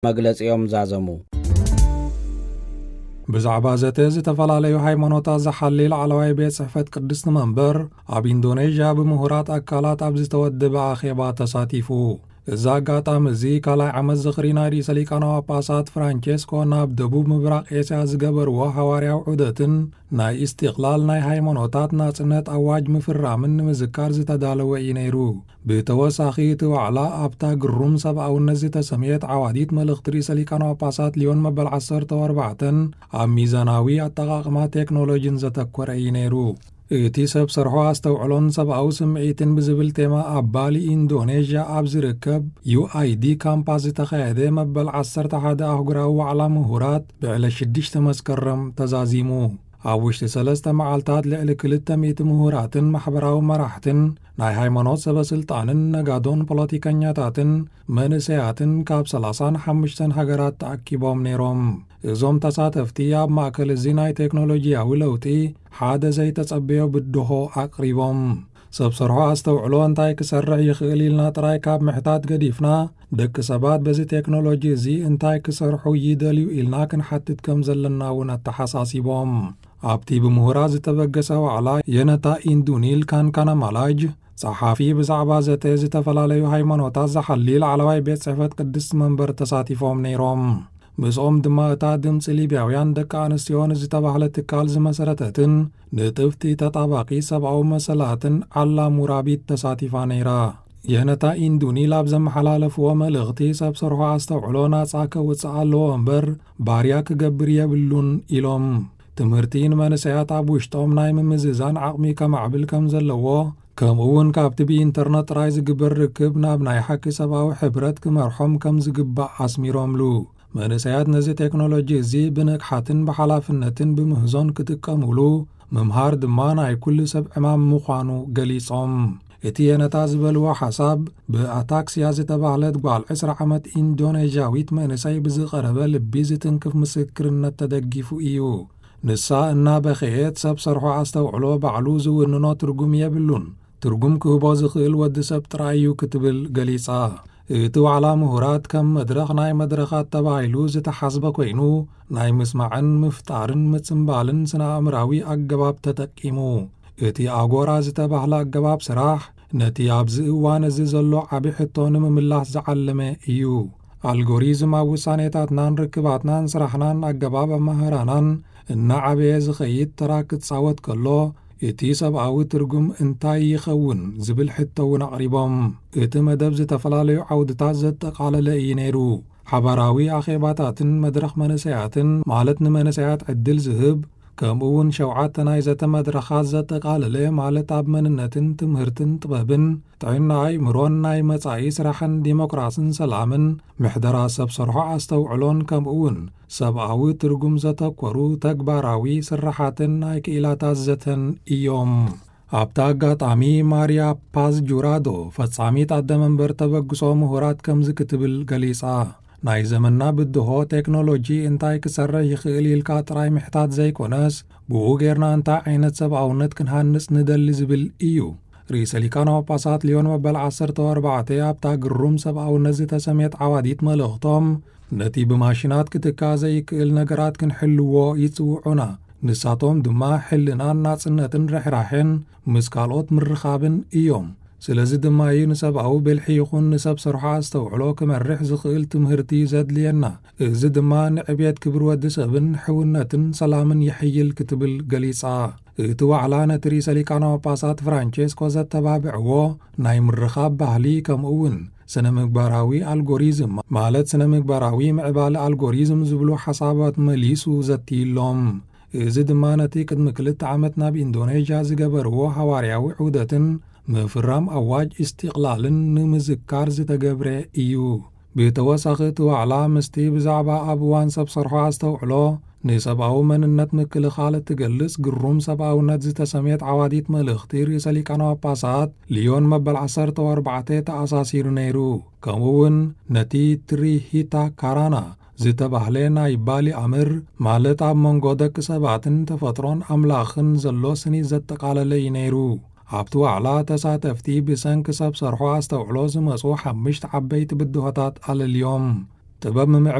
መግለጺኦም ዛዘሙ ብዛዕባ ዘተ ዝተፈላለዩ ሃይማኖታት ዝሓልል ዓለዋይ ቤት ጽሕፈት ቅድስቲ መንበር ኣብ ኢንዶኔዥያ ብምሁራት ኣካላት ኣብ ዝተወደበ ኣኼባ ተሳቲፉ እዛ ኣጋጣሚ እዚ ካልኣይ ዓመት ዝኽሪ ናይ ርእሰ ሊቃነ ጳጳሳት ፍራንቼስኮ ናብ ደቡብ ምብራቕ ኤስያ ዝገበርዎ ሃዋርያዊ ዑደትን ናይ ኢስቲቕላል ናይ ሃይማኖታት ናጽነት ኣዋጅ ምፍራምን ንምዝካር ዝተዳለወ እዩ ነይሩ። ብተወሳኺ እቲ ዋዕላ ኣብታ ግሩም ሰብኣውነት ዝተሰምየት ዓዋዲት መልእኽቲ ርእሰ ሊቃነ ጳጳሳት ሊዮን መበል 14 ኣብ ሚዛናዊ ኣጠቓቕማ ቴክኖሎጂን ዘተኮረ እዩ ነይሩ። እቲ ሰብ ሰርሖ ኣስተውዕሎን ሰብኣዊ ስምዒትን ብዝብል ቴማ ኣብ ባሊ ኢንዶኔዥያ ኣብ ዝርከብ UID ካምፓስ ዝተኻየደ መበል 11 ኣህጉራዊ ዋዕላ ምሁራት ብ6 መስከረም ተዛዚሙ። ኣብ ውሽጢ 3 መዓልታት ልዕሊ 200 ምሁራትን ማሕበራዊ መራሕትን ናይ ሃይማኖት ሰበስልጣንን ነጋዶን ፖለቲከኛታትን መንእሰያትን ካብ 35 ሃገራት ተኣኪቦም ነይሮም። እዞም ተሳተፍቲ ኣብ ማእከል እዚ ናይ ቴክኖሎጂያዊ ለውጢ ሓደ ዘይተጸበዮ ብድሆ ኣቕሪቦም። ሰብ ሰርሖ ኣስተውዕሎ እንታይ ክሰርሕ ይኽእል ኢልና ጥራይ ካብ ምሕታት ገዲፍና ደቂ ሰባት በዚ ቴክኖሎጂ እዚ እንታይ ክሰርሑ ይደልዩ ኢልና ክንሓትት ከም ዘለና እውን ኣተሓሳሲቦም። ኣብቲ ብምሁራት ዝተበገሰ ዋዕላ የነታ ኢንዱኒል ካንካናማላጅ ጸሓፊ ብዛዕባ ዘተ ዝተፈላለዩ ሃይማኖታት ዝሓልል ዓለዋይ ቤት ጽሕፈት ቅድስቲ መንበር ተሳቲፎም ነይሮም። ምስኦም ድማ እታ ድምፂ ሊብያውያን ደቂ ኣንስትዮን ዝተባህለ ትካል ዝመሰረተትን ንጥፍቲ ተጣባቂ ሰብኣዊ መሰላትን ዓላ ሙራቢት ተሳቲፋ ነይራ። የነታ ኢንዱኒል ኣብ ዘመሓላለፍዎ መልእኽቲ ሰብ ሰርሖ ኣስተውዕሎ ናጻ ከውፅእ ኣለዎ እምበር ባርያ ክገብር የብሉን ኢሎም። ትምህርቲ ንመንእሰያት ኣብ ውሽጦም ናይ ምምዝዛን ዓቕሚ ከማዕብል ከም ዘለዎ ከምኡውን ካብቲ ብኢንተርነት ጥራይ ዝግበር ርክብ ናብ ናይ ሓቂ ሰብኣዊ ሕብረት ክመርሖም ከም ዝግባእ ኣስሚሮምሉ። መንእሰያት ነዚ ቴክኖሎጂ እዚ ብንቅሓትን ብሓላፍነትን ብምህዞን ክጥቀሙሉ ምምሃር ድማ ናይ ኩሉ ሰብ ዕማም ምዃኑ ገሊጾም። እቲ የነታ ዝበልዎ ሓሳብ ብኣታክስያ ዝተባህለት ጓል 20 ዓመት ኢንዶኔዥያዊት መንእሰይ ብዝቐረበ ልቢ ዝትንክፍ ምስክርነት ተደጊፉ እዩ። ንሳ እናበኸየት ሰብ ሰርሖ ኣስተውዕሎ ባዕሉ ዝውንኖ ትርጉም የብሉን፣ ትርጉም ክህቦ ዝኽእል ወዲ ሰብ ጥራይ እዩ ክትብል ገሊጻ። እቲ ዋዕላ ምሁራት ከም መድረኽ ናይ መድረኻት ተባሂሉ ዝተሓስበ ኮይኑ ናይ ምስማዕን ምፍጣርን ምጽምባልን ስነ ኣእምራዊ ኣገባብ ተጠቂሙ። እቲ ኣጎራ ዝተባህለ ኣገባብ ስራሕ ነቲ ኣብዚ እዋን እዚ ዘሎ ዓቢ ሕቶ ንምምላስ ዝዓለመ እዩ። ኣልጎሪዝም ኣብ ውሳኔታትናን ርክባትናን ስራሕናን ኣገባብ ኣመሃራናን እናዓበየ ዝኸይድ ተራ ክጻወት ከሎ እቲ ሰብኣዊ ትርጉም እንታይ ይኸውን ዝብል ሕቶ እውን ኣቕሪቦም። እቲ መደብ ዝተፈላለዩ ዓውድታት ዘጠቓለለ እዩ ነይሩ። ሓበራዊ ኣኼባታትን መድረኽ መንእሰያትን ማለት ንመንእሰያት ዕድል ዝህብ ከምኡውን 7 ናይ ዘተ መድረኻት ዘጠቓለለ ማለት ኣብ መንነትን ትምህርትን ጥበብን ጥዕና ኣእምሮን ናይ መጻኢ ስራሕን ዲሞክራስን ሰላምን ምሕደራ ሰብ ሰርሖ ኣስተውዕሎን ከምኡውን ሰብኣዊ ትርጉም ዘተኮሩ ተግባራዊ ስራሓትን ናይ ክኢላታት ዘተን እዮም። ኣብታ ኣጋጣሚ ማርያ ፓዝ ጁራዶ ፈጻሚት ኣደ መንበር ተበግሶ ምሁራት ከምዚ ክትብል ገሊጻ ናይ ዘመንና ብድሆ ቴክኖሎጂ እንታይ ክሰርሕ ይኽእል ኢልካ ጥራይ ምሕታት ዘይኮነስ ብኡ ጌርና እንታይ ዓይነት ሰብኣውነት ክንሃንጽ ንደሊ ዝብል እዩ። ርእሰ ሊቃነ ጳጳሳት ሊዮን መበል 14 ኣብታ ግሩም ሰብኣውነት ዝተሰምየት ዓዋዲት መልእኽቶም ነቲ ብማሽናት ክትካ ዘይክእል ነገራት ክንሕልዎ ይጽውዑና፣ ንሳቶም ድማ ሕልናን ናጽነትን ርሕራሕን ምስ ካልኦት ምርኻብን እዮም። ስለዚ ድማ እዩ ንሰብኣዊ ብልሒ ይኹን ንሰብ ሰርሖ ኣስተውዕሎ ክመርሕ ዝኽእል ትምህርቲ ዘድልየና። እዚ ድማ ንዕብየት ክብሪ ወዲ ሰብን ሕውነትን ሰላምን ይሕይል ክትብል ገሊጻ። እቲ ዋዕላ ነቲ ርእሰ ሊቃነ ጳጳሳት ፍራንቼስኮ ዘተባብዕዎ ናይ ምርኻብ ባህሊ ከምኡውን ስነ ምግባራዊ ኣልጎሪዝም ማለት ስነ ምግባራዊ ምዕባለ ኣልጎሪዝም ዝብሉ ሓሳባት መሊሱ ዘትይሎም። እዚ ድማ ነቲ ቅድሚ 2 ዓመት ናብ ኢንዶኔዥያ ዝገበርዎ ሃዋርያዊ ዑደትን ምፍራም ኣዋጅ ኢስቲቕላልን ንምዝካር ዝተገብረ እዩ። ብተወሳኺ እቲ ዋዕላ ምስቲ ብዛዕባ ኣብ እዋን ሰብ ሰርሖ ኣስተውዕሎ ንሰብኣዊ መንነት ምክልኻል እትገልጽ ግሩም ሰብኣውነት ዝተሰምየት ዓዋዲት መልእኽቲ ርእሰ ሊቃነ ጳጳሳት ሊዮን መበል 14 ተኣሳሲሩ ነይሩ። ከምኡውን ነቲ ትሪሂታ ካራና ዝተባህለ ናይ ባሊ ኣምር ማለት ኣብ መንጎ ደቂ ሰባትን ተፈጥሮን ኣምላኽን ዘሎ ስኒት ዘጠቓለለ እዩ ነይሩ። ኣብቲ ዋዕላ ተሳተፍቲ ብሰንኪ ሰብ ሰርሖ ኣስተውዕሎ ዝመጹ 5 ዓበይቲ ብድሆታት ኣለልዮም። ጥበብ ምምዕ